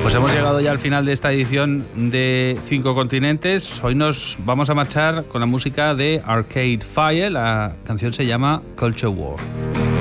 Pues hemos llegado ya al final de esta edición de 5 continentes. Hoy nos vamos a marchar con la música de Arcade Fire. La canción se llama Culture War.